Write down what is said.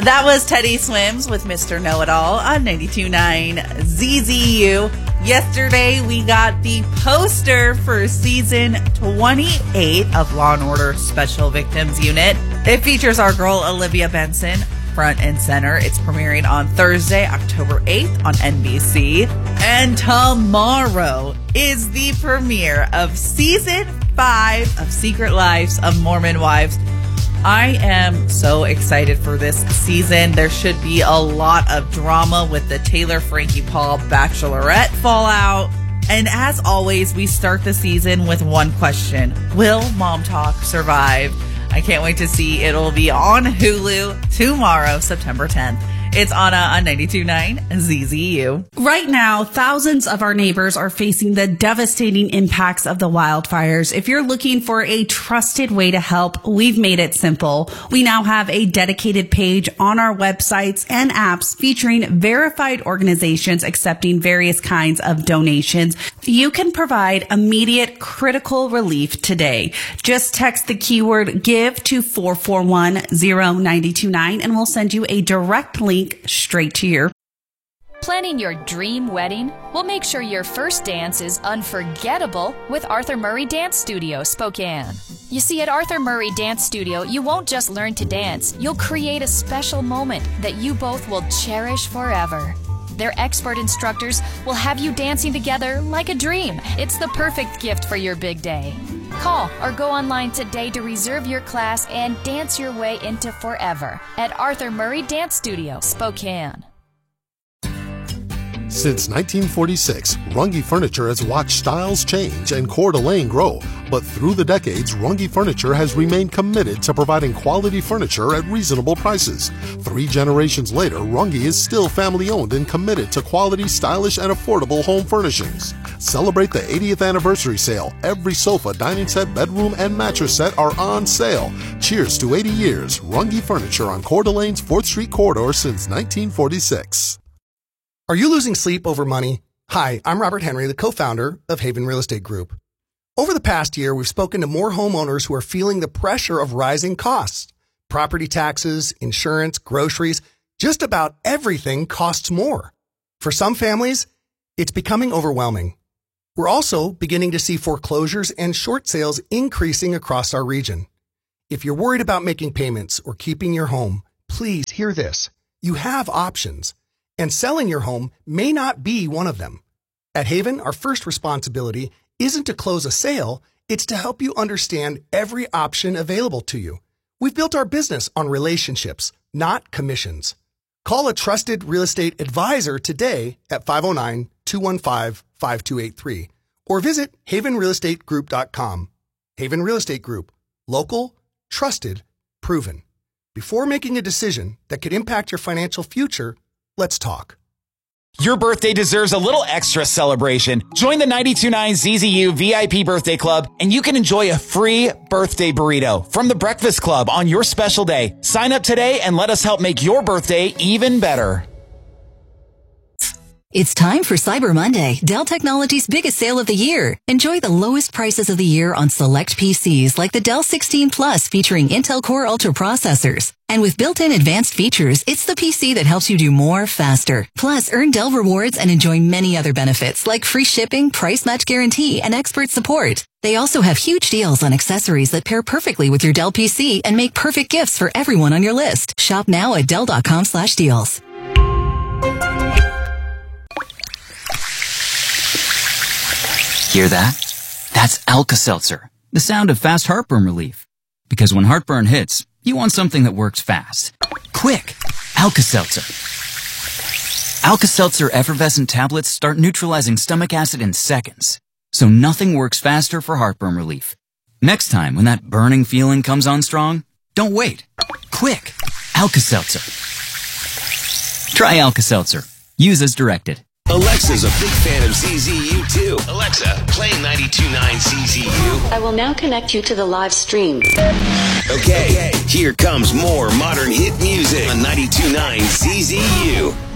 That was Teddy Swims with Mr. Know-It-All on 92.9 ZZU. Yesterday, we got the poster for season 28 of Law & Order Special Victims Unit. It features our girl Olivia Benson front and center. It's premiering on Thursday, October 8th on NBC. And tomorrow is the premiere of season 5 of Secret Lives of Mormon Wives. I am so excited for this season. There should be a lot of drama with the Taylor Frankie Paul Bachelorette fallout. And as always, we start the season with one question. Will Mom Talk survive? I can't wait to see. It'll be on Hulu tomorrow, September 10th. It's Anna on 92.9 ZZU. Right now, thousands of our neighbors are facing the devastating impacts of the wildfires. If you're looking for a trusted way to help, we've made it simple. We now have a dedicated page on our websites and apps featuring verified organizations accepting various kinds of donations. You can provide immediate critical relief today. Just text the keyword GIVE to 441-0929 and we'll send you a direct link straight to your. Planning your dream wedding? We'll make sure your first dance is unforgettable with Arthur Murray Dance Studio, Spokane. You see, at Arthur Murray Dance Studio, you won't just learn to dance. You'll create a special moment that you both will cherish forever. Their expert instructors will have you dancing together like a dream. It's the perfect gift for your big day. Call or go online today to reserve your class and dance your way into forever at Arthur Murray Dance Studio, Spokane. Since 1946, Runge Furniture has watched styles change and Coeur d'Alene grow. But through the decades, Runge Furniture has remained committed to providing quality furniture at reasonable prices. 3 generations later, Runge is still family-owned and committed to quality, stylish, and affordable home furnishings. Celebrate the 80th anniversary sale. Every sofa, dining set, bedroom, and mattress set are on sale. Cheers to 80 years. Runge Furniture on Coeur d'Alene's 4th Street corridor since 1946. Are you losing sleep over money? Hi, I'm Robert Henry, the co-founder of Haven Real Estate Group. Over the past year, we've spoken to more homeowners who are feeling the pressure of rising costs. Property taxes, insurance, groceries, just about everything costs more. For some families, it's becoming overwhelming. We're also beginning to see foreclosures and short sales increasing across our region. If you're worried about making payments or keeping your home, please hear this. You have options. And selling your home may not be one of them. At Haven, our first responsibility isn't to close a sale, it's to help you understand every option available to you. We've built our business on relationships, not commissions. Call a trusted real estate advisor today at 509-215-5283 or visit havenrealestategroup.com. Haven Real Estate Group. Local, trusted, proven. Before making a decision that could impact your financial future, let's talk. Your birthday deserves a little extra celebration. Join the 92.9 ZZU VIP Birthday Club and you can enjoy a free birthday burrito from the Breakfast Club on your special day. Sign up today and let us help make your birthday even better. It's time for Cyber Monday, Dell Technologies' biggest sale of the year. Enjoy the lowest prices of the year on select PCs like the Dell 16 Plus featuring Intel Core Ultra processors. And with built-in advanced features, it's the PC that helps you do more faster. Plus, earn Dell rewards and enjoy many other benefits like free shipping, price match guarantee, and expert support. They also have huge deals on accessories that pair perfectly with your Dell PC and make perfect gifts for everyone on your list. Shop now at Dell.com/deals. Hear that? That's Alka-Seltzer, the sound of fast heartburn relief. Because when heartburn hits, you want something that works fast. Quick! Alka-Seltzer. Alka-Seltzer effervescent tablets start neutralizing stomach acid in seconds. So nothing works faster for heartburn relief. Next time when that burning feeling comes on strong, don't wait. Quick! Alka-Seltzer. Try Alka-Seltzer. Use as directed. Alexa's a big fan of ZZU too. Alexa, play 92.9 ZZU. I will now connect you to the live stream. Okay, here comes more modern hit music on 92.9 ZZU.